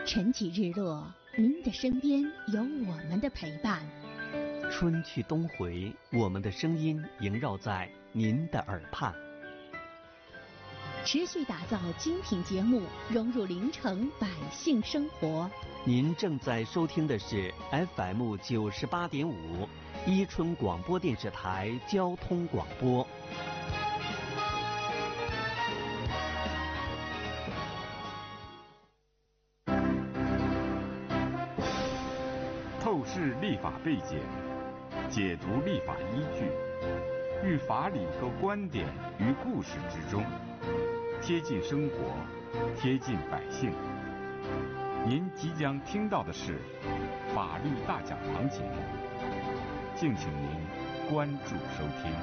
晨起日落，您的身边有我们的陪伴。 春去冬回，我们的声音萦绕在您的耳畔。 持续打造精品节目，融入临城百姓生活。 您正在收听的是 FM 98.5伊春广播电视台交通广播。 透视立法背景，解读立法依据，寓法理和观点于故事之中，贴近生活，贴近百姓。您即将听到的是法律大讲堂节目，敬请您关注收听。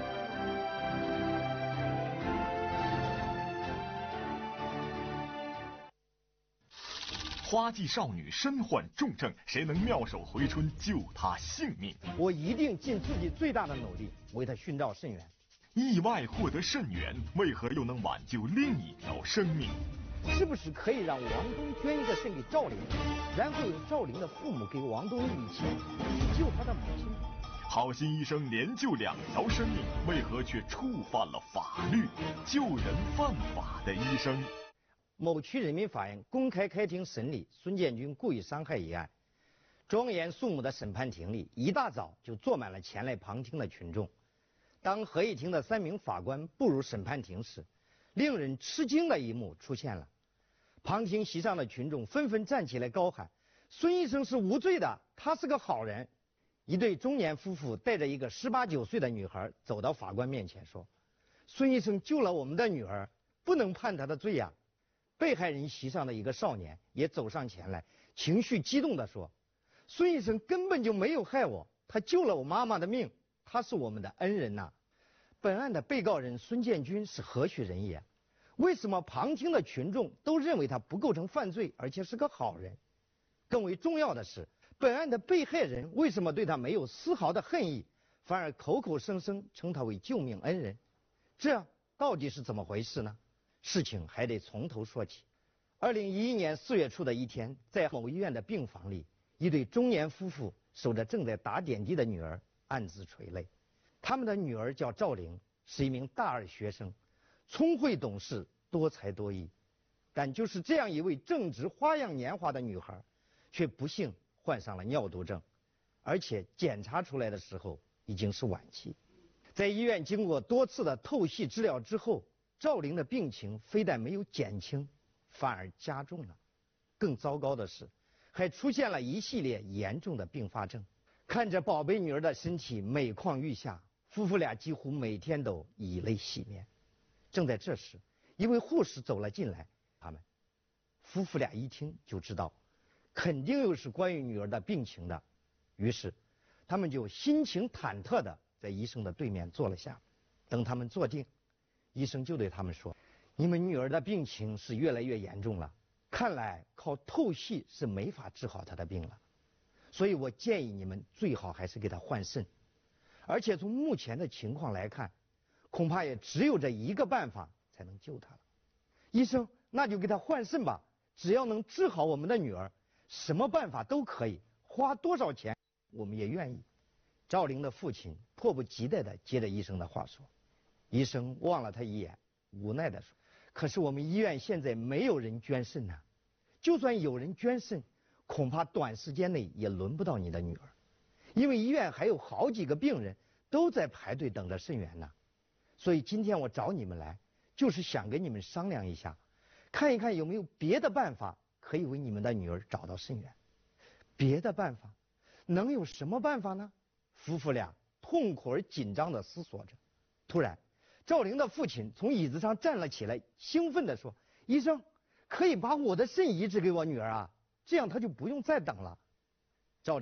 花季少女身患重症，谁能妙手回春救她性命？ 我一定尽自己最大的努力为她寻找肾源。 意外获得肾源，为何又能挽救另一条生命？ 是不是可以让王东捐一个肾给赵玲，然后由赵玲的父母给王东一笔钱去救他的母亲？ 好心医生连救2条生命，为何却触犯了法律？救人犯法的医生。 某区人民法院公开开庭审理孙建军故意伤害一案，庄严肃穆的审判庭里，一大早就坐满了前来旁听的群众。当合议庭的3名法官步入审判庭时，令人吃惊的一幕出现了。旁听席上的群众纷纷站起来高喊：孙医生是无罪的，他是个好人。一对中年夫妇带着一个18、19岁的女孩走到法官面前说：孙医生救了我们的女儿，不能判他的罪呀。被害人席上的一个少年也走上前来，情绪激动地说：孙医生根本就没有害我，他救了我妈妈的命，他是我们的恩人呐。本案的被告人孙建军是何许人也？为什么旁听的群众都认为他不构成犯罪，而且是个好人？更为重要的是，本案的被害人为什么对他没有丝毫的恨意，反而口口声声称他为救命恩人？这到底是怎么回事呢？事情还得从头说起。2011年4月初的一天，在某医院的病房里，一对中年夫妇守着正在打点滴的女儿，暗自垂泪。他们的女儿叫赵玲，是一名大2学生，聪慧懂事，多才多艺。但就是这样一位正值花样年华的女孩，却不幸患上了尿毒症，而且检查出来的时候已经是晚期。在医院经过多次的透析治疗之后，赵玲的病情非但没有减轻，反而加重了。更糟糕的是，还出现了一系列严重的并发症。看着宝贝女儿的身体每况愈下，夫妇俩几乎每天都以泪洗面。正在这时，一位护士走了进来，夫妇俩一听就知道，肯定又是关于女儿的病情的。于是，他们就心情忐忑地在医生的对面坐了下。等他们坐定，医生就对他们说：你们女儿的病情是越来越严重了，看来靠透析是没法治好她的病了，所以我建议你们最好还是给她换肾。而且从目前的情况来看，恐怕也只有这一个办法才能救她了。医生，那就给她换肾吧，只要能治好我们的女儿，什么办法都可以，花多少钱我们也愿意。赵玲的父亲迫不及待地接着医生的话说。医生望了他一眼，无奈地说：可是我们医院现在没有人捐肾呐，就算有人捐肾，恐怕短时间内也轮不到你的女儿，因为医院还有好几个病人都在排队等着肾源呢。所以今天我找你们来，就是想跟你们商量一下，看一看有没有别的办法可以为你们的女儿找到肾源。别的办法？能有什么办法呢？夫妇俩痛苦而紧张地思索着。突然，赵玲的父亲从椅子上站了起来，兴奋地说：医生，可以把我的肾移植给我女儿啊，这样她就不用再等了。